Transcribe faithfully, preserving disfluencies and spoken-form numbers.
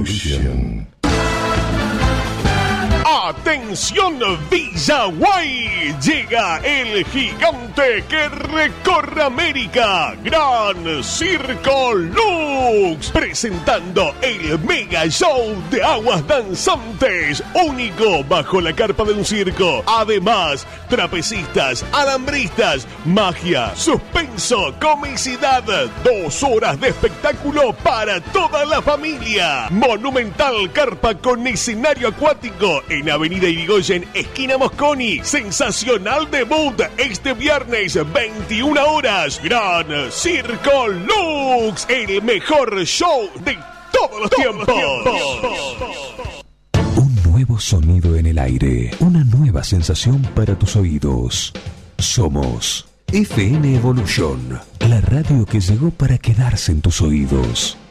Evolution. ¡Atención Villaguay! Llega el gigante que recorre América, Gran Circo Lux, presentando el mega show de aguas danzantes, único bajo la carpa de un circo. Además, trapecistas, alambristas, magia, suspenso, comicidad, dos horas de espectáculo para toda la familia. Monumental carpa con escenario acuático en Avenida Irigoyen, esquina Mosconi. Sensacional debut este viernes, veintiuna horas. Gran Circo Lux, el mejor show de todos los tiempos. Un nuevo sonido en el aire, una nueva sensación para tus oídos. Somos F M Evolution, la radio que llegó para quedarse en tus oídos.